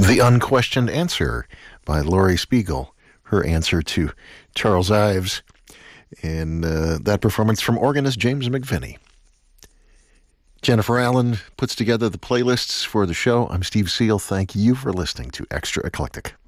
The Unquestioned Answer by Laurie Spiegel, her answer to Charles Ives, and that performance from organist James McVinney. Jennifer Allen puts together the playlists for the show. I'm Steve Seal. Thank you for listening to Extra Eclectic.